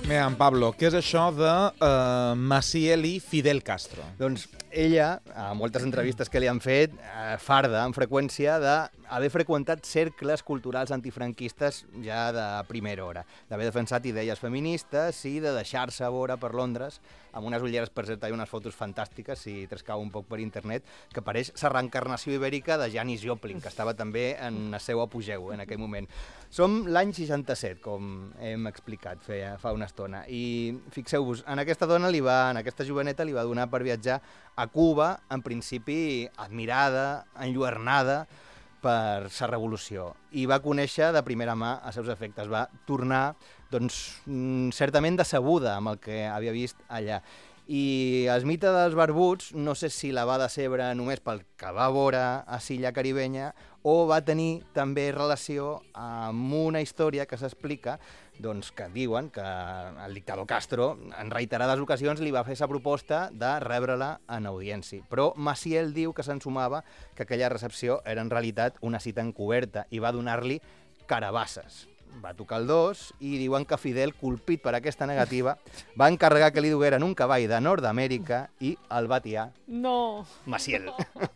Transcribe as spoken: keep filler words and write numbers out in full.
Mira, en Pablo, què és això de uh, Maciel i Fidel Castro? Doncs ella, a moltes entrevistes que li han fet, eh, farda amb freqüència d'haver freqüentat cercles culturals antifranquistes ja de primera hora, d'haver defensat idees feministes i de deixar-se veure per Londres amb unes ulleres, per cert, hi ha unes fotos fantàstiques, si trascau un poc per internet, que pareix la reencarnació ibèrica de Janis Joplin, que estava també en el seu apogeu en aquell moment. Som l'any seixanta-set, com hem explicat feia, fa una estona, i fixeu-vos, en aquesta dona, li va, en aquesta joveneta, li va donar per viatjar a Cuba, en principi admirada, enlluernada per la revolució, i va conèixer de primera mà els seus efectes. Va tornar, doncs, certament decebuda amb el que havia vist allà. I el mite dels barbuts, no sé si la va decebre només pel que va veure a l'illa caribenya o va tenir també relació amb una història que s'explica, doncs, que diuen que el dictador Castro en reiterades ocasions li va fer la proposta de rebre-la en audiència. Però Maciel diu que se'n sumava que aquella recepció era en realitat una cita encoberta i va donar-li carabasses. Va tocar el dos i diuen que Fidel, colpit per aquesta negativa, va encarregar que li dugueren un cavall de Nord-Amèrica i el va tiar No. Maciel. No.